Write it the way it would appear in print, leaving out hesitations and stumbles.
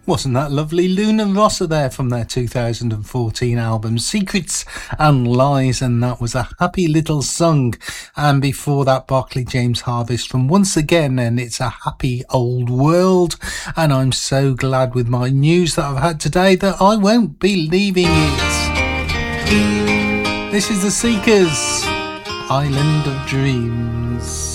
Wasn't that lovely? Luna Rossa there from their 2014 album Secrets and Lies, and that was A Happy Little Song. And before that, Barclay James Harvest from Once Again, and It's a Happy Old World. And I'm so glad with my news that I've had today that I won't be leaving it. This is The Seekers, Island of Dreams.